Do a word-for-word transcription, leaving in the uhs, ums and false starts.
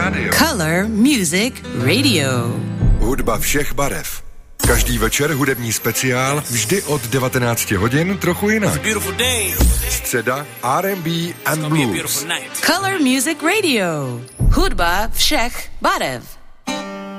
rádio. Color Music Radio. Hudba všech barev. Každý večer hudební speciál, vždy od devatenácti hodin, trochu jinak. Středa R and B and Blues. Color Music Radio. Hudba všech barev.